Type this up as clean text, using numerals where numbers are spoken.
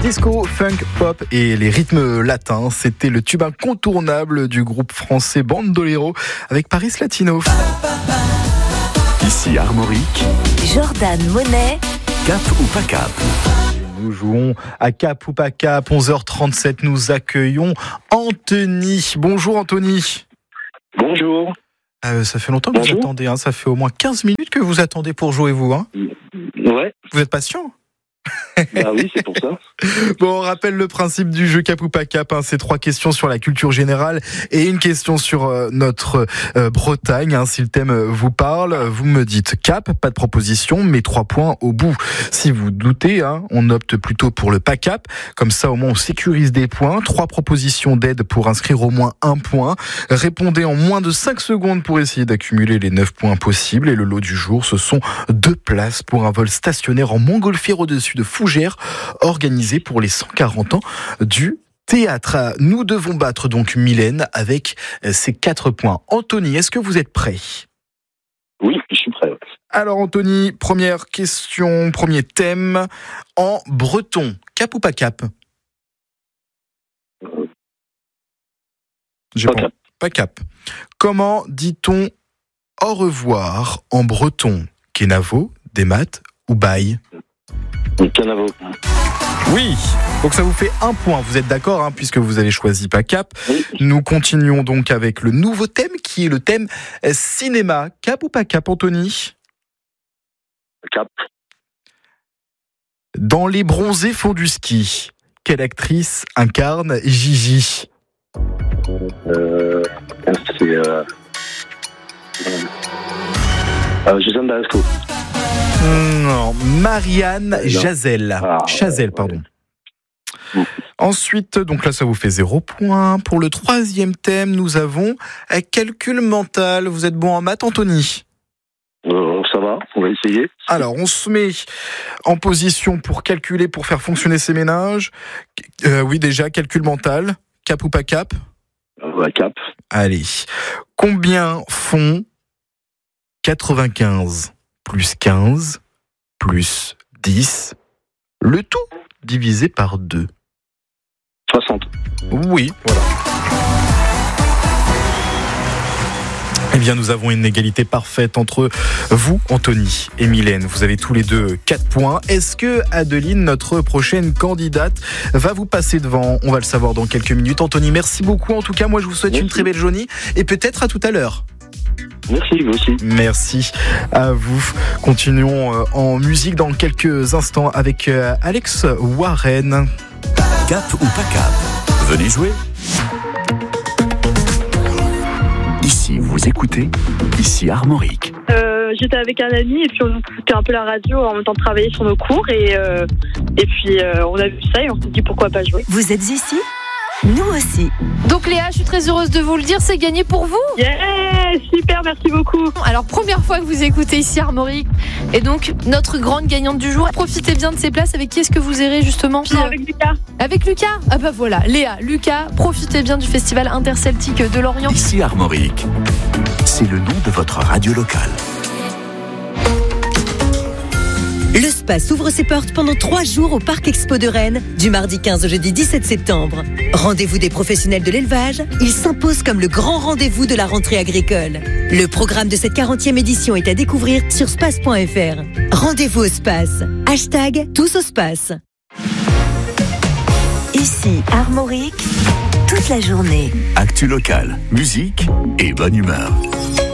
Disco, funk, pop et les rythmes latins, c'était le tube incontournable du groupe français Bandolero avec Paris Latino. Ici Armorique, Jordan Monet, Cap ou pas Cap. Nous jouons à Cap ou pas Cap, 11h37, nous accueillons Anthony. Bonjour Anthony. Bonjour. Ça fait longtemps que vous attendez, hein. Ça fait au moins 15 minutes que vous attendez pour jouer vous. Hein. Ouais. Vous êtes patient? Bah oui, c'est pour ça. Bon, on rappelle le principe du jeu Cap ou pas Cap, hein. C'est 3 questions sur la culture générale et une question sur notre Bretagne, hein. Si le thème vous parle, vous me dites Cap, pas de proposition, mais 3 points au bout. Si vous doutez, hein, on opte plutôt pour le pas Cap. Comme ça, au moins, on sécurise des points. 3 propositions d'aide pour inscrire au moins 1 point. Répondez en moins de 5 secondes pour essayer d'accumuler les 9 points possibles. Et le lot du jour, ce sont 2 places pour un vol stationnaire en montgolfière au-dessus de Fougères, organisé pour les 140 ans du théâtre. Nous devons battre donc Mylène avec ses 4 points. Anthony, est-ce que vous êtes prêt? Oui, je suis prêt. Alors Anthony, première question, premier thème, en breton. Cap ou pas Cap? Pas Cap. Comment dit-on au revoir en breton? Kenavo, Demat ou Bail? Canavo. Oui, donc ça vous fait 1 point, vous êtes d'accord, hein, puisque vous avez choisi pas Cap. Oui. Nous continuons donc avec le nouveau thème qui est le thème cinéma. Cap ou pas Cap, Anthony? Cap. Dans Les Bronzés font du ski, quelle actrice incarne Gigi? C'est Jason Balasco. Non, Marianne Chazelle. Chazelle, pardon. Ensuite, donc là, ça vous fait 0 point. Pour le 3e thème, nous avons calcul mental. Vous êtes bon en maths, Anthony? Ça va, on va essayer. Alors, on se met en position pour calculer, pour faire fonctionner ces ménages. Oui, déjà, calcul mental. Cap ou pas Cap? Cap. Allez. Combien font 95 plus 15 plus 10, le tout divisé par 2? 60. Oui, voilà. Eh bien, nous avons une égalité parfaite entre vous, Anthony et Mylène. Vous avez tous les deux 4 points. Est-ce que Adeline, notre prochaine candidate, va vous passer devant? On va le savoir dans quelques minutes. Anthony, merci beaucoup. En tout cas, moi, je vous souhaite une très belle journée et peut-être à tout à l'heure. Merci, vous aussi. Merci à vous. Continuons en musique dans quelques instants avec Alex Warren. Cap ou pas Cap. Venez jouer. Ici, vous écoutez, ici Armorique. J'étais avec un ami et puis on écoutait un peu la radio en même temps de travailler sur nos cours et puis on a vu ça et on s'est dit pourquoi pas jouer. vous êtes ici? Nous aussi. Donc Léa, je suis très heureuse de vous le dire, c'est gagné pour vous. Yeah, super, merci beaucoup. Alors première fois que vous écoutez ici Armorique et donc notre grande gagnante du jour. Profitez bien de ces places. Avec qui est-ce que vous irez justement? Avec Lucas. Avec Lucas? Ah bah voilà, Léa, Lucas, profitez bien du festival interceltique de Lorient. Ici Armorique. C'est le nom de votre radio locale. Le Space ouvre ses portes pendant 3 jours au Parc Expo de Rennes, du mardi 15 au jeudi 17 septembre. Rendez-vous des professionnels de l'élevage, il s'impose comme le grand rendez-vous de la rentrée agricole. Le programme de cette 40e édition est à découvrir sur space.fr. Rendez-vous au Space. #tous au Space. Ici Armorique, toute la journée. Actu locale, musique et bonne humeur.